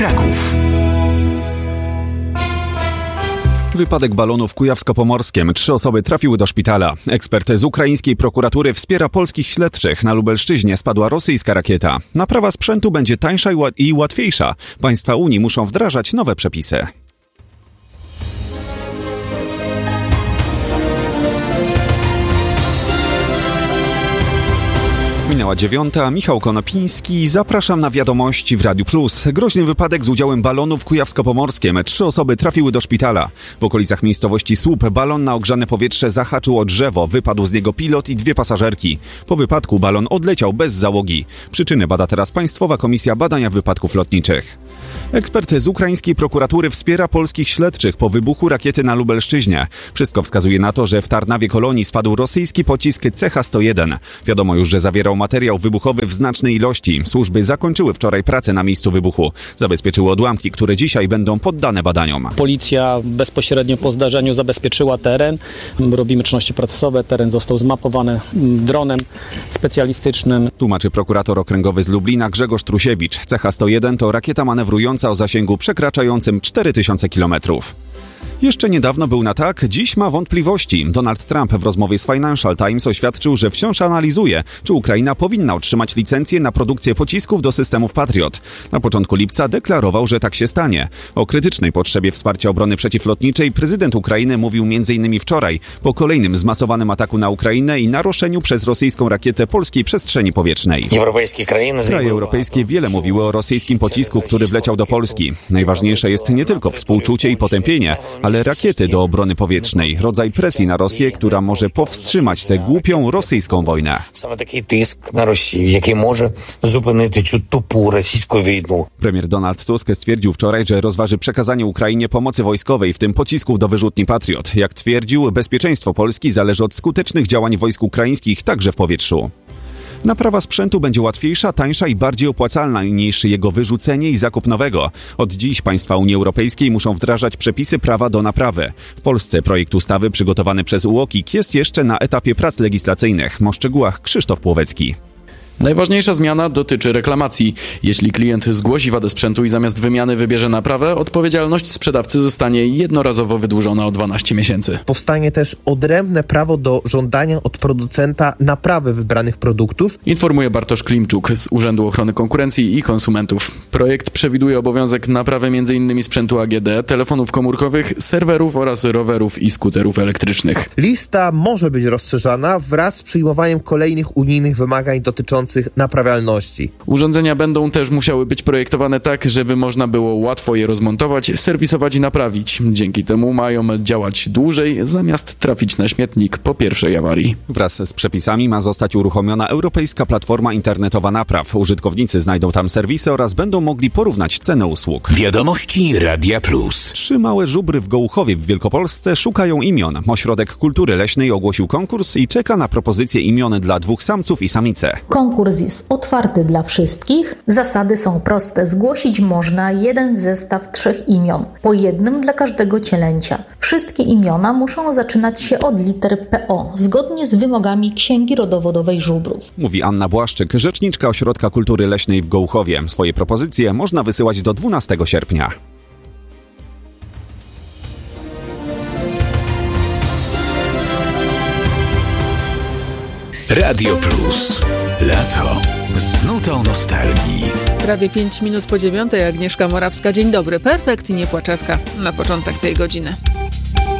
Kraków. Wypadek balonu w Kujawsko-Pomorskiem. 3 osoby trafiły do szpitala. Ekspert z ukraińskiej prokuratury wspiera polskich śledczych. Na Lubelszczyźnie spadła rosyjska rakieta. Naprawa sprzętu będzie tańsza i łatwiejsza. Państwa Unii muszą wdrażać nowe przepisy. Minęła 9:00, Michał Konopiński, zapraszam na wiadomości w Radiu Plus. Groźny wypadek z udziałem balonu w Kujawsko-Pomorskiem. 3 osoby trafiły do szpitala. W okolicach miejscowości Słup balon na ogrzane powietrze zahaczył o drzewo. Wypadł z niego pilot i 2 pasażerki. Po wypadku balon odleciał bez załogi. Przyczyny bada teraz Państwowa Komisja Badania Wypadków Lotniczych. Ekspert z ukraińskiej prokuratury wspiera polskich śledczych po wybuchu rakiety na Lubelszczyźnie. Wszystko wskazuje na to, że w Tarnawie Kolonii spadł rosyjski pocisk CH-101. Wiadomo już, że zawierał materiał wybuchowy w znacznej ilości. Służby zakończyły wczoraj pracę na miejscu wybuchu. Zabezpieczyły odłamki, które dzisiaj będą poddane badaniom. Policja bezpośrednio po zdarzeniu zabezpieczyła teren. Robimy czynności procesowe. Teren został zmapowany dronem specjalistycznym. Tłumaczy prokurator okręgowy z Lublina Grzegorz Trusiewicz. CH-101 to rakieta manewrująca o zasięgu przekraczającym 4000 km. Jeszcze niedawno był na tak, dziś ma wątpliwości. Donald Trump w rozmowie z Financial Times oświadczył, że wciąż analizuje, czy Ukraina powinna otrzymać licencję na produkcję pocisków do systemów Patriot. Na początku lipca deklarował, że tak się stanie. O krytycznej potrzebie wsparcia obrony przeciwlotniczej prezydent Ukrainy mówił m.in. wczoraj, po kolejnym zmasowanym ataku na Ukrainę i naruszeniu przez rosyjską rakietę polskiej przestrzeni powietrznej. Kraje europejskie wiele mówiły o rosyjskim pocisku, który wleciał do Polski. Najważniejsze jest nie tylko współczucie i potępienie, ale rakiety do obrony powietrznej. Rodzaj presji na Rosję, która może powstrzymać tę głupią rosyjską wojnę. Premier Donald Tusk stwierdził wczoraj, że rozważy przekazanie Ukrainie pomocy wojskowej, w tym pocisków do wyrzutni Patriot. Jak twierdził, bezpieczeństwo Polski zależy od skutecznych działań wojsk ukraińskich, także w powietrzu. Naprawa sprzętu będzie łatwiejsza, tańsza i bardziej opłacalna niż jego wyrzucenie i zakup nowego. Od dziś państwa Unii Europejskiej muszą wdrażać przepisy prawa do naprawy. W Polsce projekt ustawy przygotowany przez UOKiK jest jeszcze na etapie prac legislacyjnych. O szczegółach Krzysztof Płowecki. Najważniejsza zmiana dotyczy reklamacji. Jeśli klient zgłosi wadę sprzętu i zamiast wymiany wybierze naprawę, odpowiedzialność sprzedawcy zostanie jednorazowo wydłużona o 12 miesięcy. Powstanie też odrębne prawo do żądania od producenta naprawy wybranych produktów. Informuje Bartosz Klimczuk z Urzędu Ochrony Konkurencji i Konsumentów. Projekt przewiduje obowiązek naprawy m.in. sprzętu AGD, telefonów komórkowych, serwerów oraz rowerów i skuterów elektrycznych. Lista może być rozszerzana wraz z przyjmowaniem kolejnych unijnych wymagań dotyczących naprawialności. Urządzenia będą też musiały być projektowane tak, żeby można było łatwo je rozmontować, serwisować i naprawić. Dzięki temu mają działać dłużej, zamiast trafić na śmietnik po pierwszej awarii. Wraz z przepisami ma zostać uruchomiona Europejska Platforma Internetowa Napraw. Użytkownicy znajdą tam serwisy oraz będą mogli porównać cenę usług. Wiadomości Radia Plus. 3 małe żubry w Gołuchowie w Wielkopolsce szukają imion. Ośrodek Kultury Leśnej ogłosił konkurs i czeka na propozycje imion dla 2 samców i samice. Konkurs jest otwarty dla wszystkich. Zasady są proste. Zgłosić można 1 zestaw 3 imion, po jednym dla każdego cielęcia. Wszystkie imiona muszą zaczynać się od liter PO, zgodnie z wymogami Księgi Rodowodowej Żubrów. Mówi Anna Błaszczyk, rzeczniczka Ośrodka Kultury Leśnej w Gołuchowie. Swoje propozycje można wysyłać do 12 sierpnia. Radio Plus. Lato z nutą nostalgii. Prawie 5 minut po 9:00, Agnieszka Morawska. Dzień dobry. Perfekt i nie płaczewka na początek tej godziny.